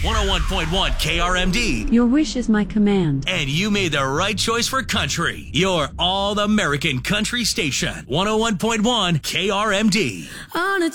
101.1 KRMD. Your wish is my command. And you made the right choice for country. Your all-American country station. 101.1 KRMD. On a